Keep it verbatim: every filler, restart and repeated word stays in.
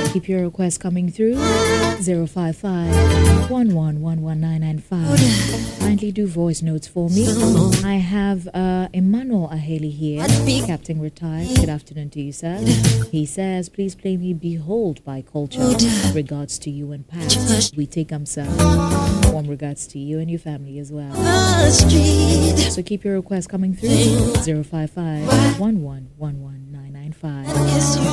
Keep your requests coming through. zero five five, one one one one nine nine five. Kindly do voice notes for me. I have uh, Emmanuel Aheli here, Captain Retired. Good afternoon to you, sir. He says, please play me Behold by Culture. Regards to you and Pat. We take them, sir. Warm regards to you and your family as well. So keep your requests coming through. zero five five, one one one one nine nine five.